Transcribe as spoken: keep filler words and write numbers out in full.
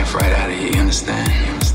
life right out of you, you understand? You understand?